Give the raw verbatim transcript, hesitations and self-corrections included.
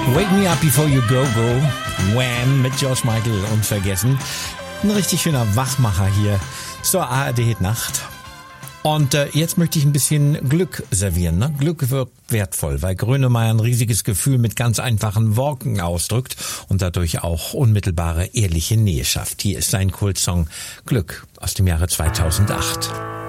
Wake Me Up Before You Go Go, Wham! Mit George Michael unvergessen. Ein richtig schöner Wachmacher hier zur A R D-Nacht. Und äh, jetzt möchte ich ein bisschen Glück servieren. Ne? Glück wirkt wertvoll, weil Grönemeyer ein riesiges Gefühl mit ganz einfachen Worten ausdrückt und dadurch auch unmittelbare, ehrliche Nähe schafft. Hier ist sein Kultsong Glück aus dem Jahre zweitausendacht.